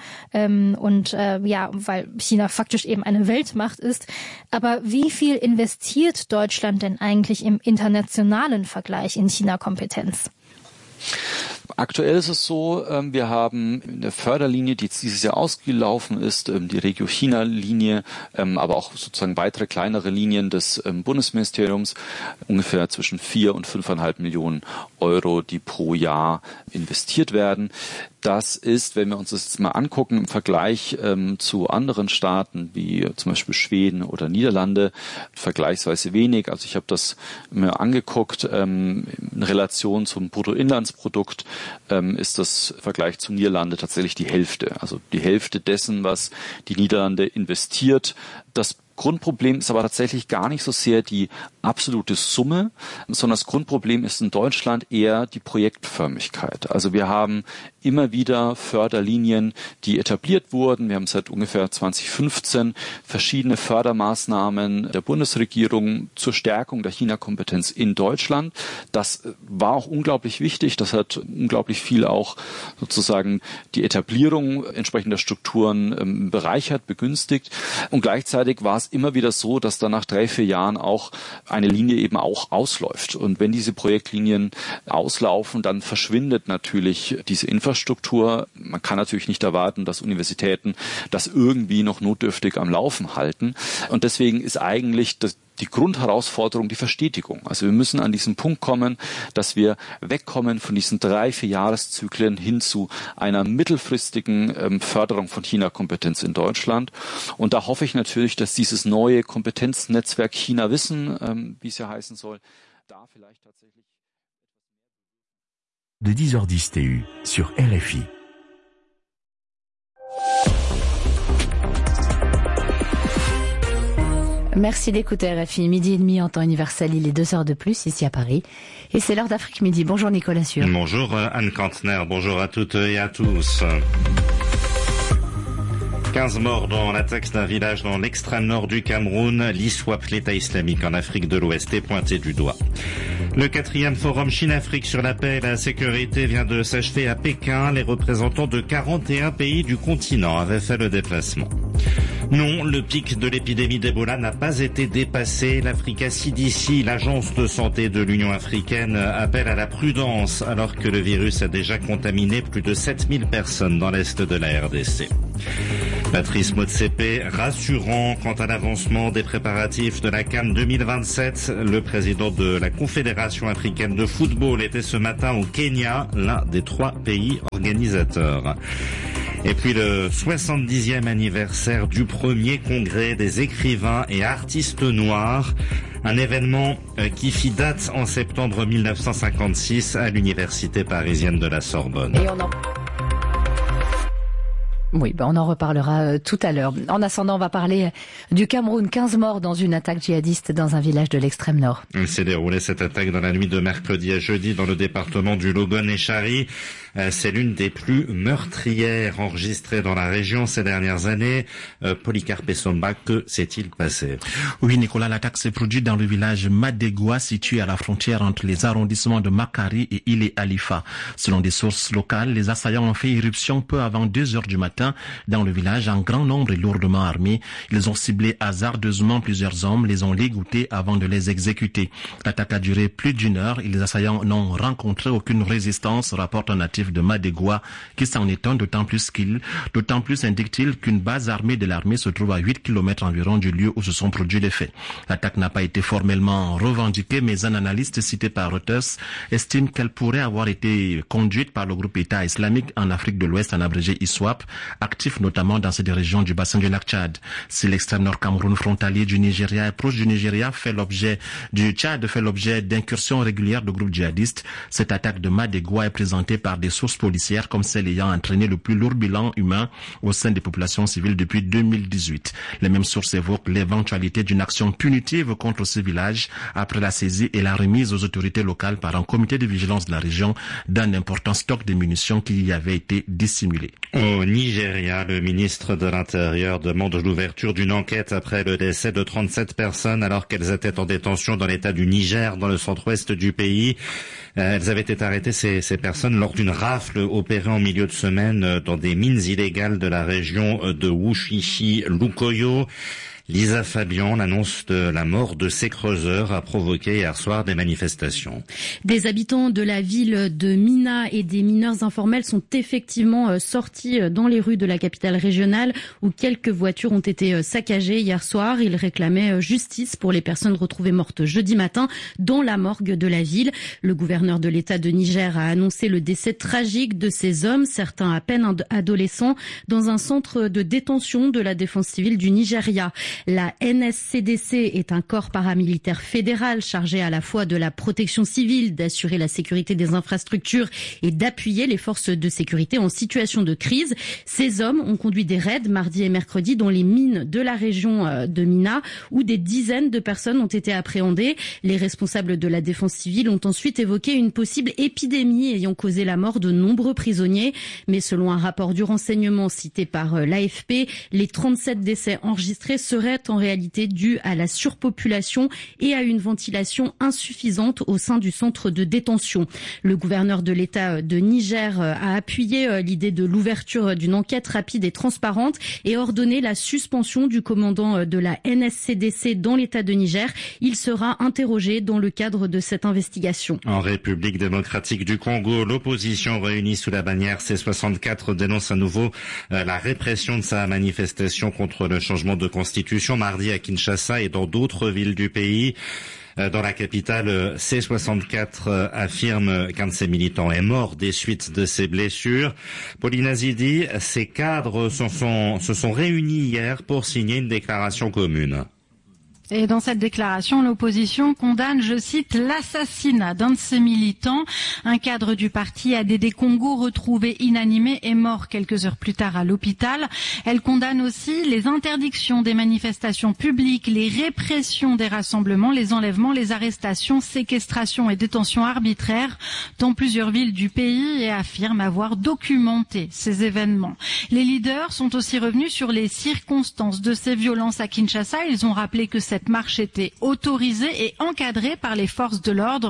weil China faktisch eben eine Weltmacht ist. Aber wie viel investiert Deutschland denn eigentlich im internationalen Vergleich in China-Kompetenz? Aktuell ist es so, wir haben eine Förderlinie, die jetzt dieses Jahr ausgelaufen ist, die Regio-China-Linie, aber auch sozusagen weitere kleinere Linien des Bundesministeriums, ungefähr zwischen 4 und 5,5 Millionen Euro, die pro Jahr investiert werden. Das ist, wenn wir uns das jetzt mal angucken, im Vergleich zu anderen Staaten wie zum Beispiel Schweden oder Niederlande, vergleichsweise wenig. Also ich habe das mir angeguckt, in Relation zum Bruttoinlandsprodukt ist das im Vergleich zu Niederlande tatsächlich die Hälfte. Also die Hälfte dessen, was die Niederlande investiert. Das Grundproblem ist aber tatsächlich gar nicht so sehr die absolute Summe, sondern das Grundproblem ist in Deutschland eher die Projektförmigkeit. Also wir haben immer wieder Förderlinien, die etabliert wurden. Wir haben seit ungefähr 2015 verschiedene Fördermaßnahmen der Bundesregierung zur Stärkung der China-Kompetenz in Deutschland. Das war auch unglaublich wichtig. Das hat unglaublich viel auch sozusagen die Etablierung entsprechender Strukturen bereichert, begünstigt. Und gleichzeitig war es immer wieder so, dass dann nach 3-4 Jahren auch eine Linie eben auch ausläuft. Und wenn diese Projektlinien auslaufen, dann verschwindet natürlich diese Infrastruktur. Man kann natürlich nicht erwarten, dass Universitäten das irgendwie noch notdürftig am Laufen halten. Und deswegen ist eigentlich die Grundherausforderung die Verstetigung. Also wir müssen an diesen Punkt kommen, dass wir wegkommen von diesen 3-4 Jahreszyklen hin zu einer mittelfristigen Förderung von China-Kompetenz in Deutschland. Und da hoffe ich natürlich, dass dieses neue Kompetenznetzwerk China-Wissen, wie es ja heißen soll, da vielleicht tatsächlich... De 10h10 TU sur RFI. Merci d'écouter RFI, 12h30 en temps universel, il est 2 heures de plus ici à Paris. Et c'est l'heure d'Afrique Midi. Bonjour Nicolas Sûr. Bonjour Anne Kantner, bonjour à toutes et à tous. 15 morts dans l'attaque d'un village dans l'extrême nord du Cameroun. L'ISWAP, l'État islamique en Afrique de l'Ouest, est pointé du doigt. Le 4e forum Chine-Afrique sur la paix et la sécurité vient de s'achever à Pékin. Les représentants de 41 pays du continent avaient fait le déplacement. Non, le pic de l'épidémie d'Ebola n'a pas été dépassé. L'Africa CDC, l'agence de santé de l'Union africaine, appelle à la prudence alors que le virus a déjà contaminé plus de 7000 personnes dans l'est de la RDC. Patrice Motsepe, rassurant quant à l'avancement des préparatifs de la CAN 2027. Le président de la Confédération africaine de football était ce matin au Kenya, l'un des 3 pays organisateurs. Et puis le 70e anniversaire du premier congrès des écrivains et artistes noirs, un événement qui fit date en septembre 1956 à l'université parisienne de la Sorbonne. Et Oui, on en reparlera tout à l'heure. En ascendant, on va parler du Cameroun. 15 morts dans une attaque djihadiste dans un village de l'extrême nord. Il s'est déroulé cette attaque dans la nuit de mercredi à jeudi dans le département du Logon et Chari. C'est l'une des plus meurtrières enregistrées dans la région ces dernières années. Polycarpe Somba, que s'est-il passé? Oui, Nicolas, l'attaque s'est produite dans le village Madegua, situé à la frontière entre les arrondissements de Makari et Ile Alifa. Selon des sources locales, les assaillants ont fait irruption peu avant 2 heures du matin dans le village en grand nombre et lourdement armés. Ils ont ciblé hasardeusement plusieurs hommes, les ont ligotés avant de les exécuter. L'attaque a duré plus d'1 heure et les assaillants n'ont rencontré aucune résistance, rapporte un natif de Madegua, qui s'en étonne d'autant plus indique-t-il qu'une base armée de l'armée se trouve à 8 km environ du lieu où se sont produits les faits. L'attaque n'a pas été formellement revendiquée, mais un analyste cité par Reuters estime qu'elle pourrait avoir été conduite par le groupe État islamique en Afrique de l'Ouest, en abrégé ISWAP, actif notamment dans cette région du bassin du lac Tchad. Si l'extrême nord Cameroun frontalier du Nigeria et proche du Nigeria du Tchad fait l'objet d'incursions régulières de groupes djihadistes, cette attaque de Madegua est présentée par des sources policières comme celle ayant entraîné le plus lourd bilan humain au sein des populations civiles depuis 2018. Les mêmes sources évoquent l'éventualité d'une action punitive contre ce village après la saisie et la remise aux autorités locales par un comité de vigilance de la région d'un important stock de munitions qui y avait été dissimulé. Au Nigeria, le ministre de l'Intérieur demande l'ouverture d'une enquête après le décès de 37 personnes alors qu'elles étaient en détention dans l'état du Niger, dans le centre-ouest du pays. Elles avaient été arrêtées, ces personnes, lors d'une rafle opérée en milieu de semaine dans des mines illégales de la région de Wushishi-Lukoyo. Lisa Fabian, l'annonce de la mort de ces creuseurs a provoqué hier soir des manifestations. Des habitants de la ville de Mina et des mineurs informels sont effectivement sortis dans les rues de la capitale régionale où quelques voitures ont été saccagées hier soir. Ils réclamaient justice pour les personnes retrouvées mortes jeudi matin dans la morgue de la ville. Le gouverneur de l'État de Niger a annoncé le décès tragique de ces hommes, certains à peine adolescents, dans un centre de détention de la défense civile du Nigeria. La NSCDC est un corps paramilitaire fédéral chargé à la fois de la protection civile, d'assurer la sécurité des infrastructures et d'appuyer les forces de sécurité en situation de crise. Ces hommes ont conduit des raids mardi et mercredi dans les mines de la région de Mina où des dizaines de personnes ont été appréhendées. Les responsables de la défense civile ont ensuite évoqué une possible épidémie ayant causé la mort de nombreux prisonniers. Mais selon un rapport du renseignement cité par l'AFP, les 37 décès enregistrés seraient en réalité dus à la surpopulation et à une ventilation insuffisante au sein du centre de détention. Le gouverneur de l'État de Niger a appuyé l'idée de l'ouverture d'une enquête rapide et transparente et ordonné la suspension du commandant de la NSCDC dans l'État de Niger. Il sera interrogé dans le cadre de cette investigation. En République démocratique du Congo, l'opposition réunie sous la bannière C64 dénonce à nouveau la répression de sa manifestation contre le changement de constitution mardi à Kinshasa et dans d'autres villes du pays. Dans la capitale, C64 affirme qu'un de ses militants est mort des suites de ses blessures. Pauline Azidi, ces cadres se sont réunis hier pour signer une déclaration commune. Et dans cette déclaration, l'opposition condamne, je cite, l'assassinat d'un de ses militants. Un cadre du parti ADD Congo retrouvé inanimé est mort quelques heures plus tard à l'hôpital. Elle condamne aussi les interdictions des manifestations publiques, les répressions des rassemblements, les enlèvements, les arrestations, séquestrations et détentions arbitraires dans plusieurs villes du pays et affirme avoir documenté ces événements. Les leaders sont aussi revenus sur les circonstances de ces violences à Kinshasa. Ils ont rappelé que cette marche était autorisée et encadrée par les forces de l'ordre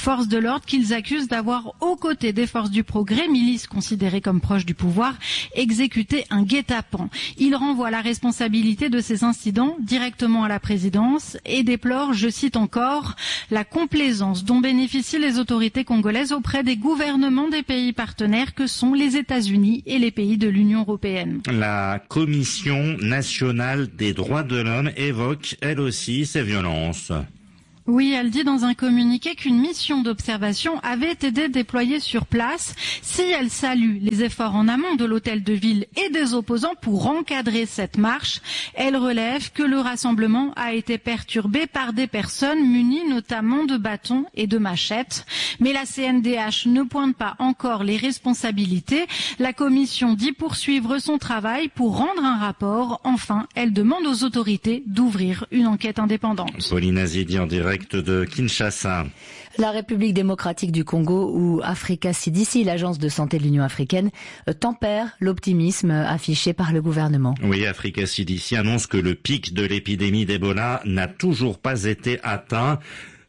qu'ils accusent d'avoir, aux côtés des forces du progrès, milices considérées comme proches du pouvoir, exécuté un guet-apens. Ils renvoient la responsabilité de ces incidents directement à la présidence et déplorent, je cite encore, la complaisance dont bénéficient les autorités congolaises auprès des gouvernements des pays partenaires que sont les États-Unis et les pays de l'Union européenne. La Commission nationale des droits de l'homme évoque, elle aussi, ces violences. Oui, elle dit dans un communiqué qu'une mission d'observation avait été déployée sur place. Si elle salue les efforts en amont de l'hôtel de ville et des opposants pour encadrer cette marche, elle relève que le rassemblement a été perturbé par des personnes munies notamment de bâtons et de machettes. Mais la CNDH ne pointe pas encore les responsabilités. La commission dit poursuivre son travail pour rendre un rapport. Enfin, elle demande aux autorités d'ouvrir une enquête indépendante. Pauline Azidi en direct de Kinshasa. La République démocratique du Congo ou Africa CDC, l'agence de santé de l'Union africaine, tempère l'optimisme affiché par le gouvernement. Oui, Africa CDC annonce que le pic de l'épidémie d'Ebola n'a toujours pas été atteint.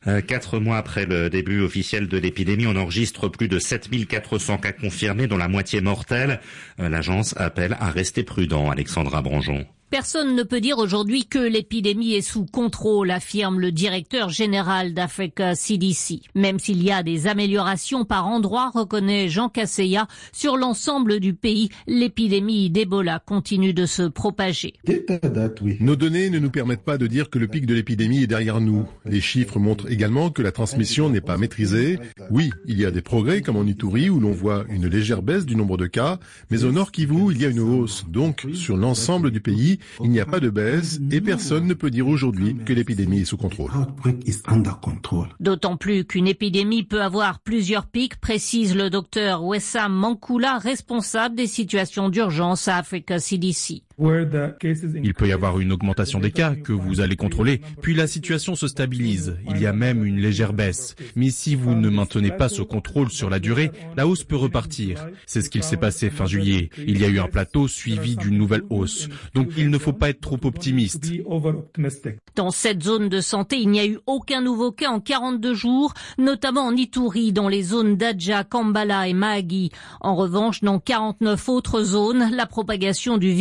4 mois après le début officiel de l'épidémie, on enregistre plus de 7400 cas confirmés, dont la moitié mortelle. L'agence appelle à rester prudent. Alexandra Branjon. Personne ne peut dire aujourd'hui que l'épidémie est sous contrôle, affirme le directeur général d'Africa CDC. Même s'il y a des améliorations par endroits, reconnaît Jean Kasseya, sur l'ensemble du pays, l'épidémie d'Ebola continue de se propager. Nos données ne nous permettent pas de dire que le pic de l'épidémie est derrière nous. Les chiffres montrent également que la transmission n'est pas maîtrisée. Oui, il y a des progrès comme en Ituri où l'on voit une légère baisse du nombre de cas, mais au Nord Kivu, il y a une hausse. Donc, sur l'ensemble du pays, il n'y a pas de baisse et personne ne peut dire aujourd'hui que l'épidémie est sous contrôle. D'autant plus qu'une épidémie peut avoir plusieurs pics, précise le docteur Wessam Mankula, responsable des situations d'urgence à Africa CDC. Il peut y avoir une augmentation des cas que vous allez contrôler, puis la situation se stabilise. Il y a même une légère baisse. Mais si vous ne maintenez pas ce contrôle sur la durée, la hausse peut repartir. C'est ce qu'il s'est passé fin juillet. Il y a eu un plateau suivi d'une nouvelle hausse. Donc il ne faut pas être trop optimiste. Dans cette zone de santé, il n'y a eu aucun nouveau cas en 42 jours, notamment en Ituri, dans les zones d'Adja, Kambala et Mahagi. En revanche, dans 49 autres zones, la propagation du virus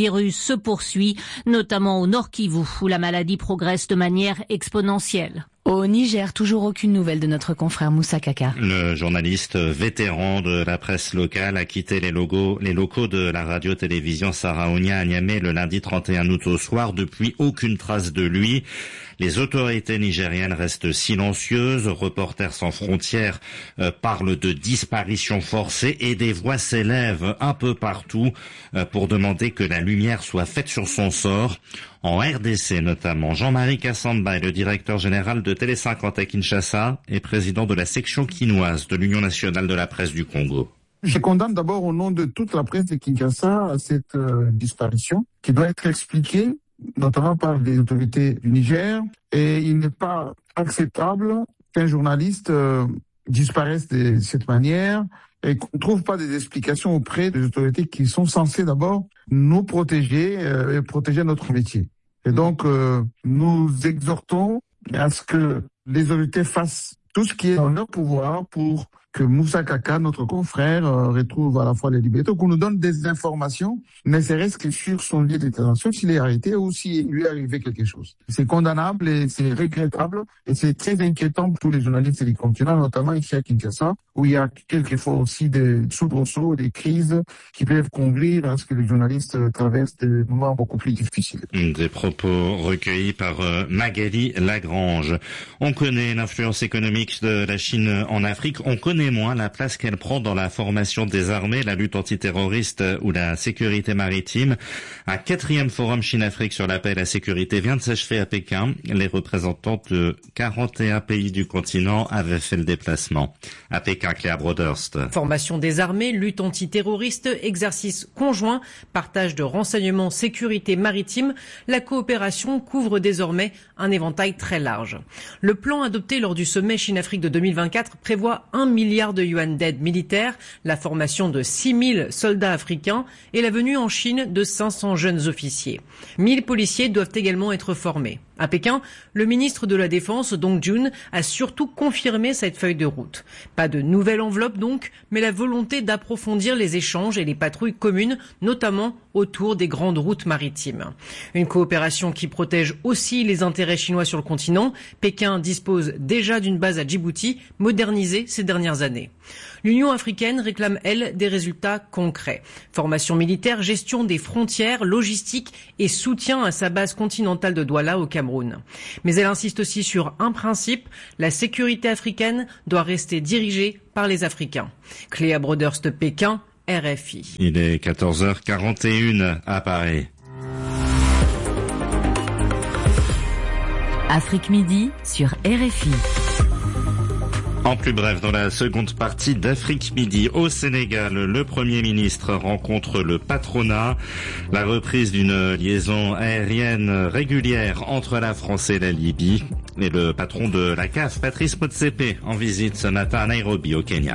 se poursuit, notamment au Nord Kivu, où la maladie progresse de manière exponentielle. Au Niger, toujours aucune nouvelle de notre confrère Moussa Kaka. Le journaliste vétéran de la presse locale a quitté les locaux de la radio-télévision Saraounia à Niamey le lundi 31 août au soir. Depuis, aucune trace de lui. Les autorités nigériennes restent silencieuses. Reporters sans frontières parlent de disparition forcée et des voix s'élèvent un peu partout pour demander que la lumière soit faite sur son sort. En RDC notamment, Jean-Marie Kassamba est le directeur général de Télé 50 à Kinshasa et président de la section quinoise de l'Union nationale de la presse du Congo. Je condamne d'abord au nom de toute la presse de Kinshasa cette disparition qui doit être expliquée notamment par les autorités du Niger, et il n'est pas acceptable qu'un journaliste disparaisse de cette manière et qu'on ne trouve pas des explications auprès des autorités qui sont censées d'abord nous protéger et protéger notre métier. Et donc, nous exhortons à ce que les autorités fassent tout ce qui est en leur pouvoir pour que Moussa Kaka, notre confrère, retrouve à la fois les libertés, qu'on nous donne des informations, ne serait-ce que sur son lieu de détention, s'il est arrêté ou s'il lui est arrivé quelque chose. C'est condamnable et c'est regrettable et c'est très inquiétant pour tous les journalistes du continent, notamment ici à Kinshasa, où il y a quelquefois aussi des soubresauts, des crises qui peuvent conduire à ce que les journalistes traversent des moments beaucoup plus difficiles. Des propos recueillis par Magali Lagrange. On connaît l'influence économique de la Chine en Afrique, on connaît moins la place qu'elle prend dans la formation des armées, la lutte antiterroriste ou la sécurité maritime. Un 4e forum Chine-Afrique sur la paix et la sécurité vient de s'achever à Pékin. Les représentants de 41 pays du continent avaient fait le déplacement. À Pékin, Claire Broderst. Formation des armées, lutte antiterroriste, exercice conjoint, partage de renseignements, sécurité maritime, la coopération couvre désormais un éventail très large. Le plan adopté lors du sommet Chine-Afrique de 2024 prévoit 1 milliard de yuan d'aide militaire, la formation de 6000 soldats africains et la venue en Chine de 500 jeunes officiers. 1000 policiers doivent également être formés. À Pékin, le ministre de la Défense, Dong Jun, a surtout confirmé cette feuille de route. Pas de nouvelle enveloppe donc, mais la volonté d'approfondir les échanges et les patrouilles communes, notamment autour des grandes routes maritimes. Une coopération qui protège aussi les intérêts chinois sur le continent. Pékin dispose déjà d'une base à Djibouti, modernisée ces dernières années. L'Union africaine réclame, elle, des résultats concrets. Formation militaire, gestion des frontières, logistique et soutien à sa base continentale de Douala au Cameroun. Mais elle insiste aussi sur un principe, la sécurité africaine doit rester dirigée par les Africains. Cléa Broderst, Pékin, RFI. Il est 14h41 à Paris. Afrique Midi sur RFI. En plus bref, dans la seconde partie d'Afrique Midi, au Sénégal, le Premier ministre rencontre le patronat. La reprise d'une liaison aérienne régulière entre la France et la Libye. Et le patron de la CAF, Patrice Motsepe, en visite ce matin à Nairobi, au Kenya.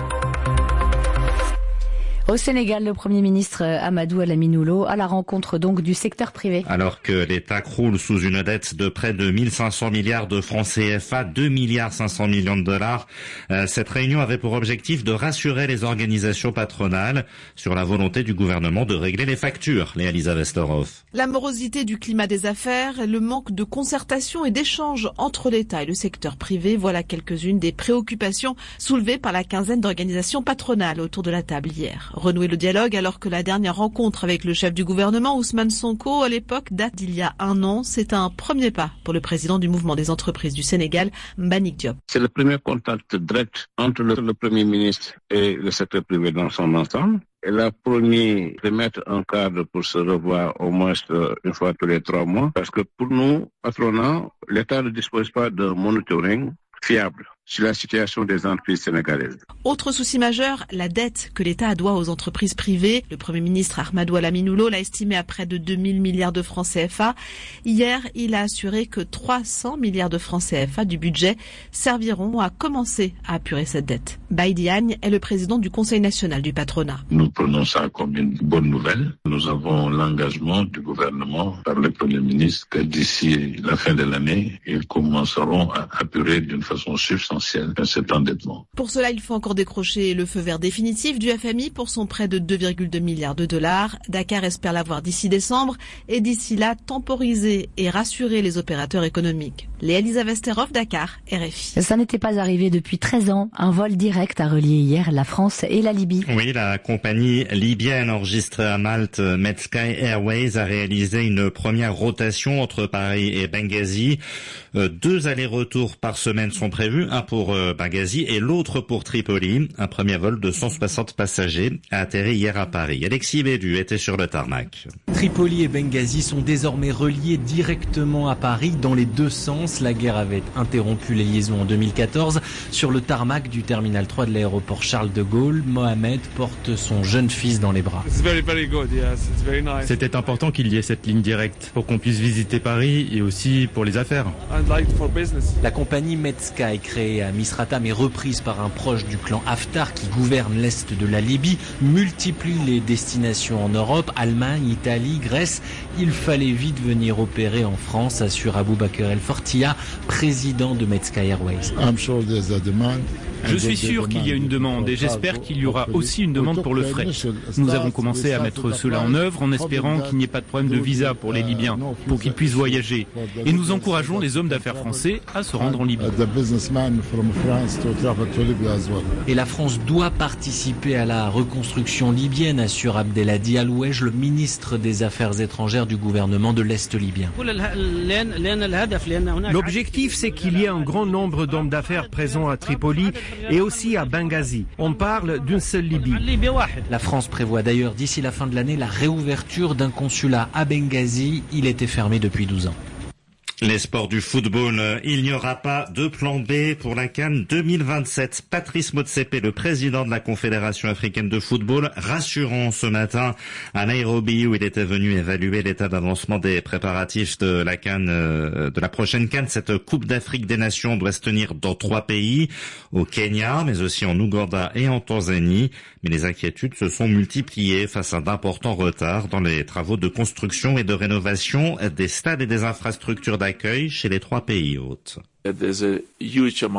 Au Sénégal, le Premier ministre Amadou Alamine à la rencontre donc du secteur privé. Alors que l'État croule sous une dette de près de 1500 milliards de francs CFA, 2 milliards 500 millions de dollars, cette réunion avait pour objectif de rassurer les organisations patronales sur la volonté du gouvernement de régler les factures. Léa-Lisa Vesterhoff. La morosité du climat des affaires, le manque de concertation et d'échange entre l'État et le secteur privé, voilà quelques-unes des préoccupations soulevées par la quinzaine d'organisations patronales autour de la table hier. Renouer le dialogue alors que la dernière rencontre avec le chef du gouvernement, Ousmane Sonko, à l'époque date d'il y a 1 an. C'est un premier pas pour le président du mouvement des entreprises du Sénégal, Mbagnick Diop. C'est le premier contact direct entre le Premier ministre et le secteur privé dans son ensemble. Elle a promis de mettre un cadre pour se revoir au moins une fois tous les 3 mois. Parce que pour nous, patronat, l'État ne dispose pas de monitoring fiable sur la situation des entreprises sénégalaises. Autre souci majeur, la dette que l'État doit aux entreprises privées. Le Premier ministre Ahmadou Alamine l'a estimé à près de 2000 milliards de francs CFA. Hier, il a assuré que 300 milliards de francs CFA du budget serviront à commencer à apurer cette dette. Baï Diagne est le président du Conseil national du patronat. Nous prenons ça comme une bonne nouvelle. Nous avons l'engagement du gouvernement par le Premier ministre que d'ici la fin de l'année, ils commenceront à apurer d'une façon substantielle essentiel de cet endettement. Pour cela, il faut encore décrocher le feu vert définitif du FMI pour son prêt de 2,2 milliards de dollars. Dakar espère l'avoir d'ici décembre et d'ici là temporiser et rassurer les opérateurs économiques. Léa-Lisa Vesterhoff, Dakar, RFI. Ça n'était pas arrivé depuis 13 ans. Un vol direct a relié hier la France et la Libye. Oui, la compagnie libyenne enregistrée à Malte, Metsky Airways, a réalisé une première rotation entre Paris et Benghazi. 2 allers-retours par semaine sont prévus, un pour Benghazi et l'autre pour Tripoli. Un premier vol de 160 passagers a atterri hier à Paris. Alexis Bédu était sur le tarmac. Tripoli et Benghazi sont désormais reliés directement à Paris dans les deux sens. La guerre avait interrompu les liaisons en 2014. Sur le tarmac du terminal 3 de l'aéroport Charles de Gaulle, Mohamed porte son jeune fils dans les bras. C'était important qu'il y ait cette ligne directe pour qu'on puisse visiter Paris et aussi pour les affaires. La compagnie Metsky, créée à Misrata mais reprise par un proche du clan Haftar qui gouverne l'est de la Libye, multiplie les destinations en Europe, Allemagne, Italie, Grèce. Il fallait vite venir opérer en France, assure Aboubaker El Fortia, président de Metsky Airways. Je suis sûr qu'il y a une demande et j'espère qu'il y aura aussi une demande pour le fret. Nous avons commencé à mettre cela en œuvre en espérant qu'il n'y ait pas de problème de visa pour les Libyens, pour qu'ils puissent voyager. Et nous encourageons les hommes d'affaires français à se rendre en Libye. Et la France doit participer à la reconstruction libyenne, assure Abdelhadi Alouej, le ministre des Affaires étrangères du gouvernement de l'Est libyen. L'objectif, c'est qu'il y ait un grand nombre d'hommes d'affaires présents à Tripoli et aussi à Benghazi. On parle d'une seule Libye. La France prévoit d'ailleurs d'ici la fin de l'année la réouverture d'un consulat à Benghazi. Il était fermé depuis 12 ans. Les sports du football, il n'y aura pas de plan B pour la CAN 2027. Patrice Motsepe, le président de la Confédération africaine de football, rassurant ce matin à Nairobi où il était venu évaluer l'état d'avancement des préparatifs de la CAN, de la prochaine CAN. Cette Coupe d'Afrique des Nations doit se tenir dans 3 pays, au Kenya, mais aussi en Ouganda et en Tanzanie. Mais les inquiétudes se sont multipliées face à d'importants retards dans les travaux de construction et de rénovation des stades et des infrastructures d'accueil chez les 3 pays hôtes. Il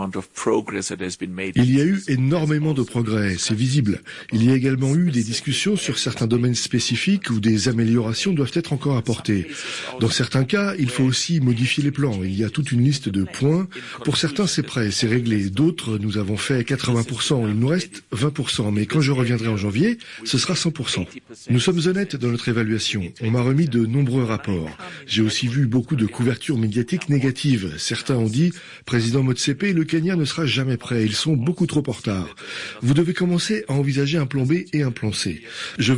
y a eu énormément de progrès, c'est visible. Il y a également eu des discussions sur certains domaines spécifiques où des améliorations doivent être encore apportées. Dans certains cas, il faut aussi modifier les plans. Il y a toute une liste de points. Pour certains, c'est prêt, c'est réglé. D'autres, nous avons fait 80%. Il nous reste 20%. Mais quand je reviendrai en janvier, ce sera 100%. Nous sommes honnêtes dans notre évaluation. On m'a remis de nombreux rapports. J'ai aussi vu beaucoup de couvertures médiatiques négatives. Certains ont dit Président Motsepe, le Kenya ne sera jamais prêt. Ils sont beaucoup trop en retard. Vous devez commencer à envisager un plan B et un plan C.